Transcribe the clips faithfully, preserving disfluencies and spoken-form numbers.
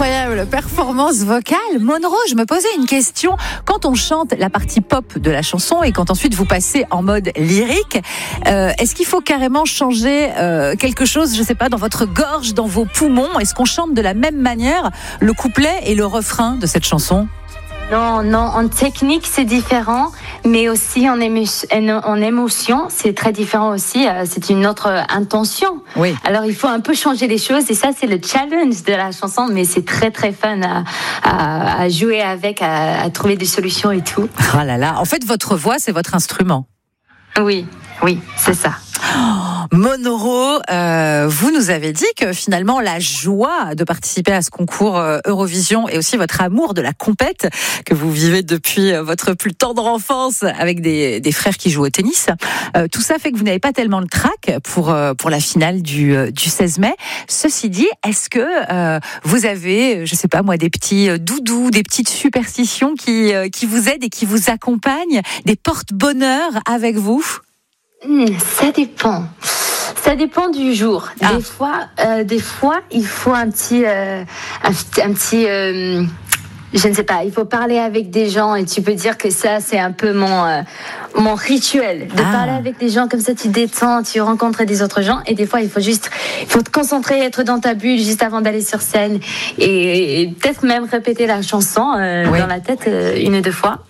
Incroyable performance vocale. Monroe, je me posais une question. Quand on chante la partie pop de la chanson et quand ensuite vous passez en mode lyrique, euh, est-ce qu'il faut carrément changer euh, quelque chose, je sais pas, dans votre gorge, dans vos poumons? Est-ce qu'on chante de la même manière le couplet et le refrain de cette chanson? Non, non, en technique c'est différent, mais aussi en, ému- en émotion c'est très différent aussi, c'est une autre intention. Oui. Alors il faut un peu changer les choses et ça c'est le challenge de la chanson, mais c'est très très fun à, à, à jouer avec, à, à trouver des solutions et tout. Oh là là, en fait votre voix c'est votre instrument. Oui, oui, c'est ça. Oh, Monroe, euh, vous nous avez dit que finalement la joie de participer à ce concours euh, Eurovision et aussi votre amour de la compète que vous vivez depuis euh, votre plus tendre enfance avec des, des frères qui jouent au tennis, euh, tout ça fait que vous n'avez pas tellement le trac pour euh, pour la finale du euh, du seize mai. Ceci dit, est-ce que euh, vous avez, je sais pas moi, des petits doudous, des petites superstitions qui euh, qui vous aident et qui vous accompagnent, des porte-bonheur avec vous? Mmh, ça dépend. Ça dépend du jour. Ah. Des fois, euh, des fois, il faut un petit, euh, un, un petit, euh, je ne sais pas. Il faut parler avec des gens et tu peux dire que ça, c'est un peu mon, euh, mon rituel de Ah. parler avec des gens comme ça. Tu détends, tu rencontres des autres gens et des fois, il faut juste, il faut te concentrer, être dans ta bulle juste avant d'aller sur scène et, et peut-être même répéter la chanson euh, oui. dans la tête euh, une ou deux fois.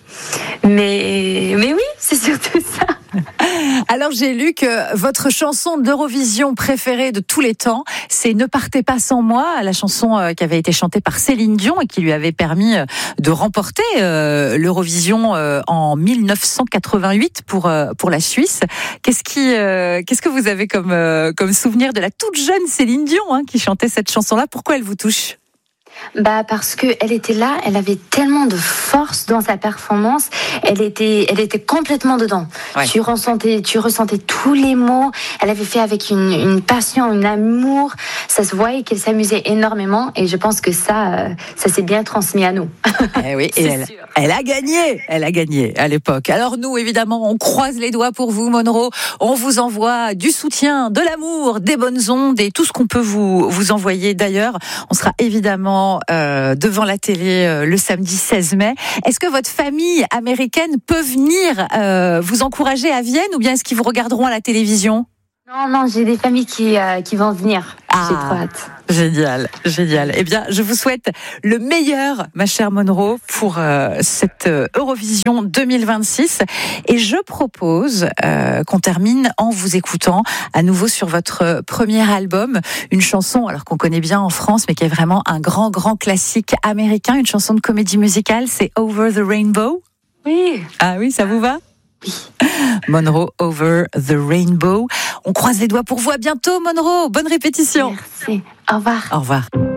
Mais, mais oui, c'est surtout ça. Alors j'ai lu que votre chanson d'Eurovision préférée de tous les temps, c'est Ne partez pas sans moi, la chanson qui avait été chantée par Céline Dion et qui lui avait permis de remporter euh, l'Eurovision euh, en dix-neuf cent quatre-vingt-huit pour euh, pour la Suisse. Qu'est-ce qui euh, qu'est-ce que vous avez comme euh, comme souvenir de la toute jeune Céline Dion hein, qui chantait cette chanson-là? Pourquoi elle vous touche? Bah parce que elle était là, elle avait tellement de force dans sa performance, elle était, elle était complètement dedans. Ouais. Tu ressentais, tu ressentais tous les mots. Elle avait fait avec une, une passion, un amour. Ça se voyait qu'elle s'amusait énormément et je pense que ça, euh, ça s'est bien transmis à nous. Eh oui, et elle, elle a gagné, elle a gagné à l'époque. Alors nous, évidemment, on croise les doigts pour vous, Monroe. On vous envoie du soutien, de l'amour, des bonnes ondes et tout ce qu'on peut vous vous envoyer. D'ailleurs, on sera évidemment Euh, devant la télé euh, le samedi seize mai. Est-ce que votre famille américaine peut venir euh, vous encourager à Vienne ou bien est-ce qu'ils vous regarderont à la télévision? Non, non, j'ai des familles qui, euh, qui vont venir. Ah. J'ai trop hâte. Génial, génial. Eh bien, je vous souhaite le meilleur, ma chère Monroe, pour euh, cette euh, Eurovision deux mille vingt-six. Et je propose euh, qu'on termine en vous écoutant à nouveau sur votre premier album, une chanson, alors qu'on connaît bien en France, mais qui est vraiment un grand, grand classique américain, une chanson de comédie musicale, c'est Over the Rainbow. Oui. Ah oui, ça vous va? Oui. Monroe, Over the Rainbow. On croise les doigts pour vous. À bientôt, Monroe. Bonne répétition. Merci. Au revoir. Au revoir.